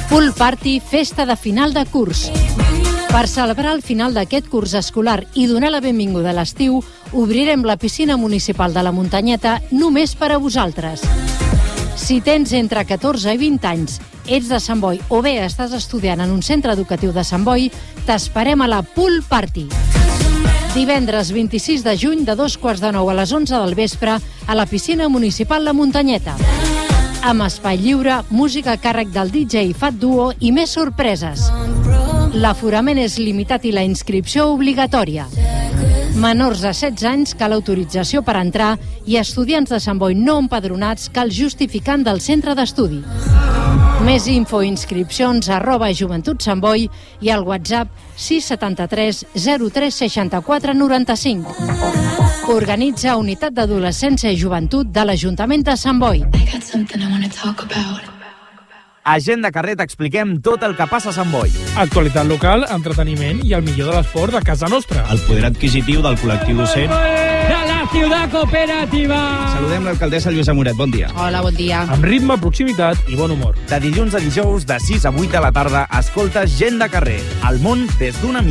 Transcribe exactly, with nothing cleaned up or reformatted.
Pool Party, festa de final de curs. Per celebrar el final d'aquest curs escolar i donar la benvinguda a l'estiu, obrirem la piscina municipal de la Muntanyeta només per a vosaltres. Si tens entre catorze i vint anys, ets de Sant Boi o bé estàs estudiant en un centre educatiu de Sant Boi, t'esperem a la Pool Party. Divendres vint-i-sis de juny de dos quarts de nou a les onze del vespre a la piscina municipal La Muntanyeta. Amb espai lliure, música a càrrec del D J Fat Duo i més sorpreses. L'aforament és limitat i la inscripció obligatòria. Menors de setze anys cal autorització per entrar i estudiants de Sant Boi no empadronats cal justificant del centre d'estudi. Més info i inscripcions arroba Joventut Sant Boi i al WhatsApp sis setanta tres zero tres seixanta quatre noranta cinc. Organitza Unitat d'Adolescència i Joventut de l'Ajuntament de Sant Boi. A Gent de Carrer t'expliquem tot el que passa a Sant Boi. Actualitat local, entreteniment i el millor de l'esport de casa nostra. El poder adquisitiu del col·lectiu docent. De la ciutat cooperativa. Saludem l'alcaldessa Lluïsa Moret, bon dia. Hola, bon dia. Amb ritme, proximitat i bon humor. De dilluns a dijous, de sis a vuit de la tarda, escolta Gent de Carrer. El món des d'una